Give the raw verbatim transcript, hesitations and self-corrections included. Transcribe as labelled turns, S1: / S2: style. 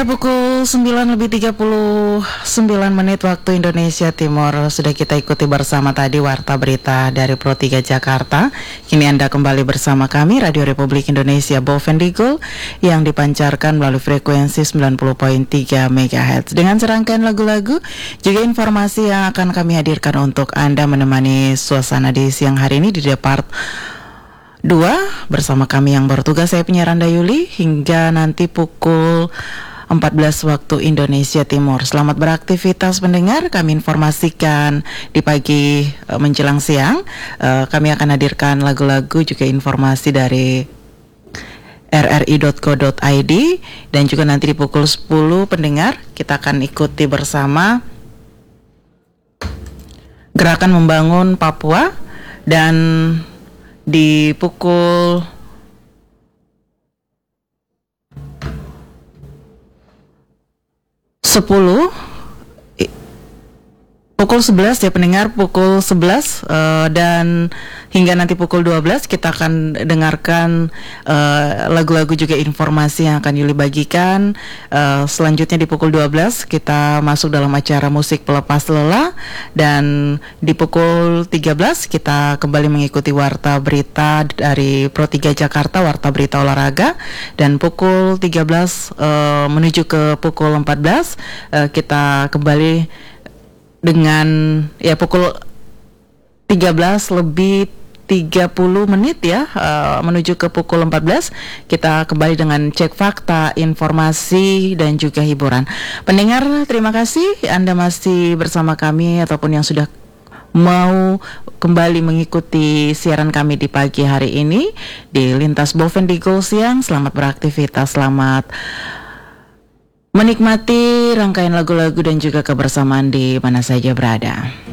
S1: Pendengar, pukul sembilan lebih tiga puluh sembilan menit waktu Indonesia Timur. Sudah kita ikuti bersama tadi Warta Berita dari Pro tiga Jakarta. Kini Anda kembali bersama kami Radio Republik Indonesia Bovendigul yang dipancarkan melalui frekuensi sembilan puluh koma tiga megahertz dengan serangkaian lagu-lagu juga informasi yang akan kami hadirkan untuk Anda menemani suasana di siang hari ini di Depart dua bersama kami yang bertugas. Saya penyiar Anda Yuli hingga nanti pukul empat belas waktu Indonesia Timur. Selamat beraktivitas pendengar. Kami informasikan di pagi uh, menjelang siang uh, kami akan hadirkan lagu-lagu juga informasi dari r r i dot co dot i d dan juga nanti di pukul sepuluh pendengar kita akan ikuti bersama Gerakan Membangun Papua, dan di pukul sepuluh pukul sebelas ya pendengar, pukul sebelas uh, dan hingga nanti pukul dua belas kita akan dengarkan uh, lagu-lagu juga informasi yang akan Yuli bagikan. Uh, selanjutnya di pukul dua belas kita masuk dalam acara musik pelepas lelah, dan di pukul tiga belas kita kembali mengikuti Warta Berita dari Pro tiga Jakarta, Warta Berita Olahraga, dan pukul tiga belas uh, menuju ke pukul empat belas uh, kita kembali dengan ya pukul tiga belas lebih tiga puluh menit ya uh, menuju ke pukul empat belas kita kembali dengan cek fakta, informasi dan juga hiburan. Pendengar, terima kasih Anda masih bersama kami ataupun yang sudah mau kembali mengikuti siaran kami di pagi hari ini di Lintas Bovendigul siang. Selamat beraktivitas, selamat menikmati rangkaian lagu-lagu dan juga kebersamaan di mana saja berada.